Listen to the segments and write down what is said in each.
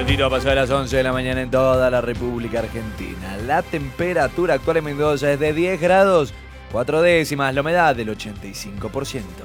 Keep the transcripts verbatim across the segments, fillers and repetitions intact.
Minutito pasó de las once de la mañana en toda la República Argentina. La temperatura actual en Mendoza es de diez grados, cuatro décimas, la humedad del ochenta y cinco por ciento.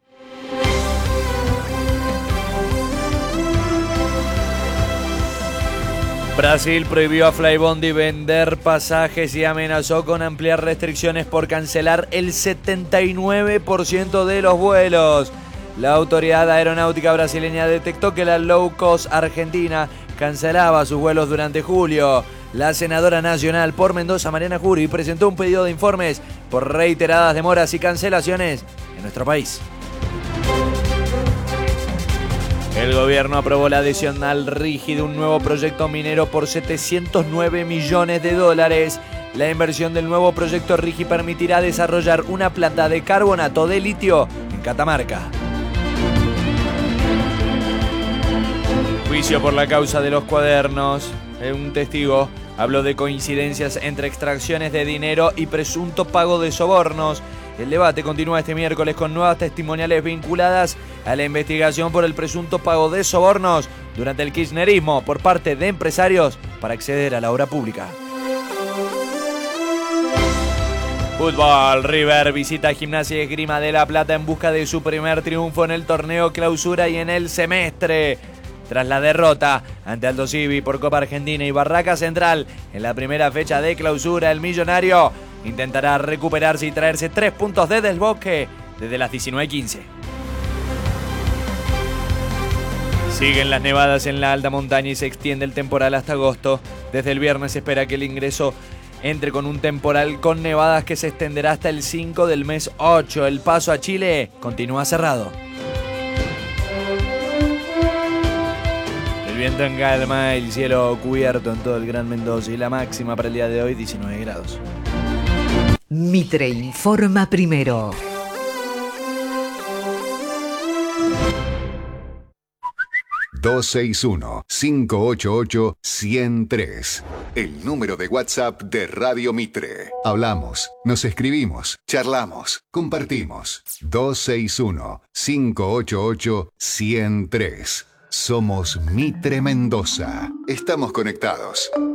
Brasil prohibió a Flybondi vender pasajes y amenazó con ampliar restricciones por cancelar el setenta y nueve por ciento de los vuelos. La autoridad aeronáutica brasileña detectó que la low cost argentina cancelaba sus vuelos durante julio. La senadora nacional por Mendoza, Mariana Jury, presentó un pedido de informes por reiteradas demoras y cancelaciones en nuestro país. El gobierno aprobó la adhesión al RIGI de un nuevo proyecto minero por setecientos nueve millones de dólares. La inversión del nuevo proyecto RIGI permitirá desarrollar una planta de carbonato de litio en Catamarca. Juicio por la causa de los cuadernos. Un testigo habló de coincidencias entre extracciones de dinero y presunto pago de sobornos. El debate continúa este miércoles con nuevas testimoniales vinculadas a la investigación por el presunto pago de sobornos durante el kirchnerismo por parte de empresarios para acceder a la obra pública. Fútbol, River visita Gimnasia y Esgrima de La Plata en busca de su primer triunfo en el torneo Clausura y en el semestre. Tras la derrota ante Aldo Civi por Copa Argentina y Barraca Central en la primera fecha de Clausura, el millonario intentará recuperarse y traerse tres puntos desde el Bosque desde las diecinueve quince. Siguen las nevadas en la alta montaña y se extiende el temporal hasta agosto. Desde el viernes se espera que el ingreso entre con un temporal con nevadas que se extenderá hasta el cinco del mes ocho. El paso a Chile continúa cerrado. El viento en calma, el cielo cubierto en todo el Gran Mendoza y la máxima para el día de hoy diecinueve grados. Mitre informa primero. dos seis uno, cinco ocho ocho, uno cero tres. El número de WhatsApp de Radio Mitre. Hablamos, nos escribimos, charlamos, compartimos. dos seis uno, cinco ocho ocho, uno cero tres. Somos Mitre Mendoza. Estamos conectados.